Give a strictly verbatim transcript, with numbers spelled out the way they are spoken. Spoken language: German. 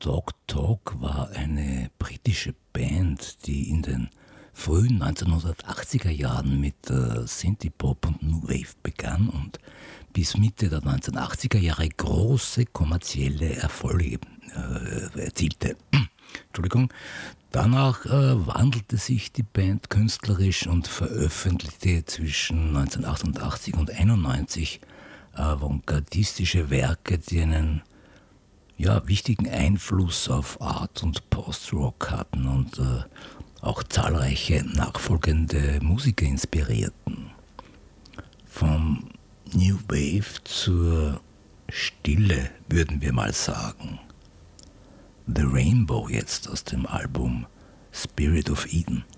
Dog Talk war eine britische Band, die in den frühen neunzehnhundertachtziger Jahren mit äh, Synthie-Pop und New Wave begann und bis Mitte der neunzehnhundertachtziger Jahre große kommerzielle Erfolge äh, erzielte. Entschuldigung. Danach äh, wandelte sich die Band künstlerisch und veröffentlichte zwischen neunzehnhundertachtundachtzig und einundneunzig avantgardistische Werke, die einen ja, wichtigen Einfluss auf Art und Post-Rock hatten und äh, auch zahlreiche nachfolgende Musiker inspirierten. Vom New Wave zur Stille, würden wir mal sagen. The Rainbow jetzt aus dem Album Spirit of Eden.